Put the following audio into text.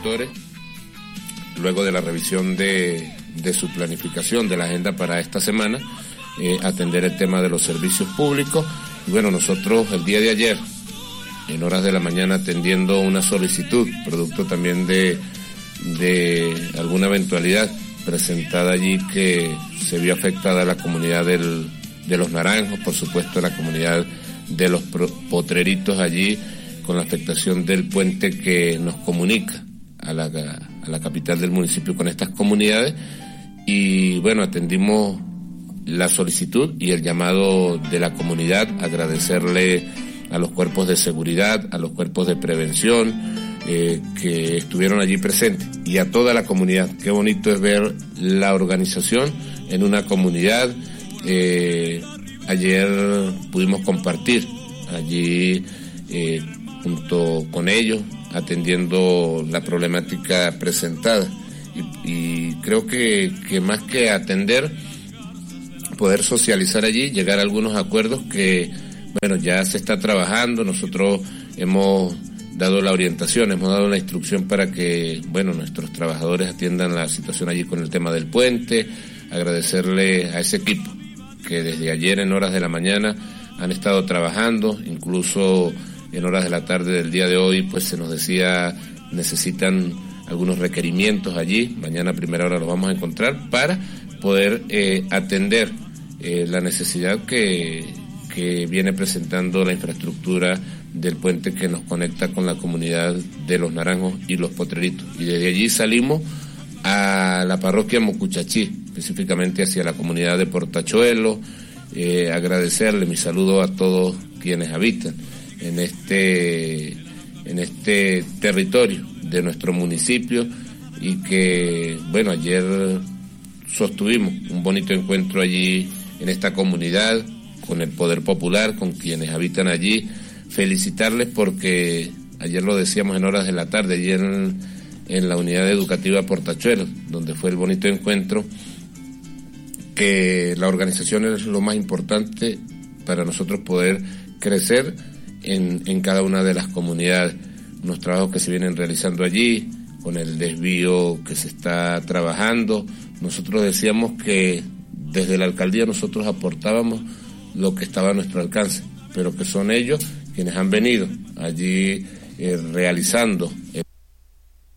directores, luego de la revisión de su planificación de la agenda para esta semana, atender el tema de los servicios públicos. Y bueno, nosotros el día de ayer, en horas de la mañana, atendiendo una solicitud, producto también de alguna eventualidad presentada allí, que se vio afectada la comunidad de Los Naranjos, por supuesto la comunidad de los Potreritos allí, con la afectación del puente que nos comunica a la capital del municipio con estas comunidades. Y bueno, atendimos la solicitud y el llamado de la comunidad, agradecerle a los cuerpos de seguridad, a los cuerpos de prevención que estuvieron allí presentes, y a toda la comunidad. Qué bonito es ver la organización en una comunidad. Ayer pudimos compartir allí junto con ellos, atendiendo la problemática presentada, y creo que más que atender, poder socializar allí, llegar a algunos acuerdos que, bueno, ya se está trabajando. Nosotros hemos dado la orientación, hemos dado la instrucción para que, bueno, nuestros trabajadores atiendan la situación allí con el tema del puente. Agradecerle a ese equipo que desde ayer en horas de la mañana han estado trabajando, incluso en horas de la tarde del día de hoy, pues se nos decía, necesitan algunos requerimientos allí. Mañana a primera hora los vamos a encontrar para poder atender la necesidad que viene presentando la infraestructura del puente que nos conecta con la comunidad de Los Naranjos y Los Potreritos. Y desde allí salimos a la parroquia Mocuchachí, específicamente hacia la comunidad de Portachuelo. Agradecerle mi saludo a todos quienes habitan en este territorio de nuestro municipio, y que, bueno, ayer sostuvimos un bonito encuentro allí en esta comunidad con el Poder Popular, con quienes habitan allí. Felicitarles porque ayer lo decíamos en horas de la tarde, ayer en la unidad educativa Portachuelo, donde fue el bonito encuentro, que la organización es lo más importante para nosotros poder crecer en cada una de las comunidades. Unos trabajos que se vienen realizando allí, con el desvío que se está trabajando. Nosotros decíamos que desde la alcaldía nosotros aportábamos lo que estaba a nuestro alcance, pero que son ellos quienes han venido allí realizando